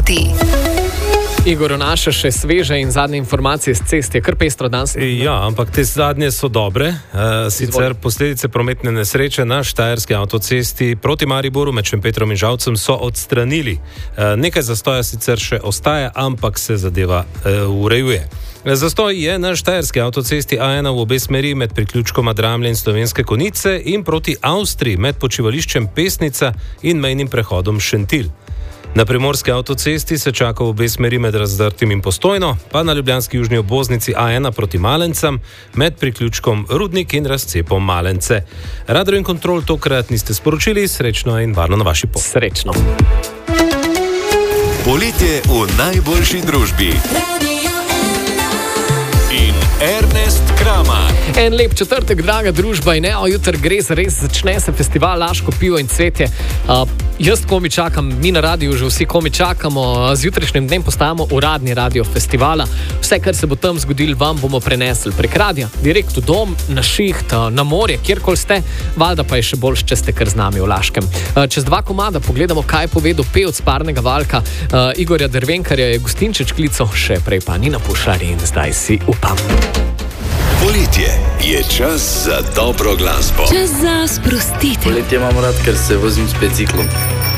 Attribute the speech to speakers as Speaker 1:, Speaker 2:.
Speaker 1: Poleti.
Speaker 2: Igor, naše še sveže in zadnje informacije z ceste, kar pestro danes.
Speaker 3: Ja, ampak te zadnje so dobre. Sicer posledice prometne nesreče na štajerski avtocesti proti Mariboru med Šempetrom in Žalcem so odstranili. Nekaj zastoja sicer še ostaja, ampak se zadeva urejuje. Zastoj je na štajerski avtocesti A1 v obe smeri med priključkoma Dramlje in Slovenske Konjice in proti Avstriji med počivališčem Pesnica in mejnim prehodom Šentilj. Na primorski avtocesti se čaka v obe smeri med Razdrtim in Postojno, pa na ljubljanski južni obvoznici A1 proti Malencem med priključkom Rudnik in razcepom Malence. Radar in kontrol tokrat niste sporočili, srečno in varno na vaši poti.
Speaker 2: Srečno.
Speaker 4: Poletje v najboljši družbi. In Ernest Kramar.
Speaker 2: En lep četrtek, draga družba, in jutri gre za res, začne se festival Laško pivo in cvetje. Jaz komi čakam, mi na radiju že vsi komi čakamo, z jutrišnjim dnem postajamo uradni radio festivala. Vse, kar se bo tam zgodilo, vam bomo prenesli prek radija, direkt v dom, na šiht, na morje, kjerkoli ste, valjda pa je še boljš, če ste kar z nami v Laškem. Čez 2 komada pogledamo, kaj je povedal pevec Parnega valka Igorja Dervenkarja, je Gustinčič klical, še prej pa Nina Pušar in zdaj si upam.
Speaker 4: Poletje je čas za dobro glasbo.
Speaker 1: Čas za sprostitev.
Speaker 5: Poletje imam rad, ker se vozim s biciklom.